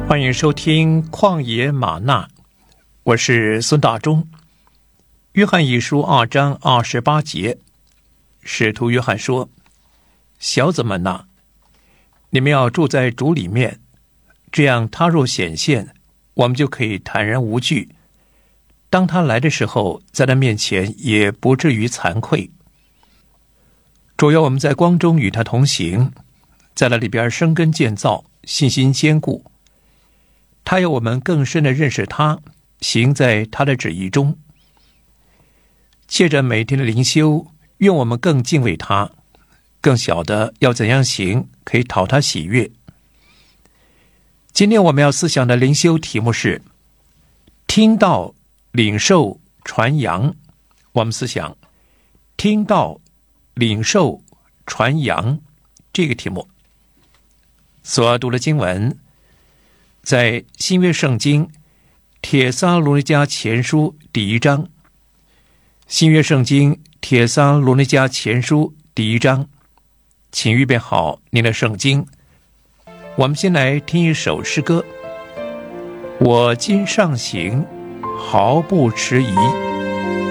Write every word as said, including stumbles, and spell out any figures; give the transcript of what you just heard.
欢迎收听旷野吗哪，我是孙大中。约翰一书二章二十八节，使徒约翰说：小子们哪，你们要住在主里面，这样他若显现，我们就可以坦然无惧，当他来的时候，在他面前也不至于惭愧。主要我们在光中与他同行，在那里边生根建造，信心坚固。他要我们更深的认识他，行在他的旨意中。借着每天的灵修，愿我们更敬畏他，更晓得要怎样行可以讨他喜悦。今天我们要思想的灵修题目是听道、领受、传扬。我们思想听道、领受、传扬这个题目。所读的经文在新约圣经帖撒罗尼迦前书第一章，新约圣经帖撒罗尼迦前书第一章，请预备好您的圣经。我们先来听一首诗歌。我今上行，毫不迟疑。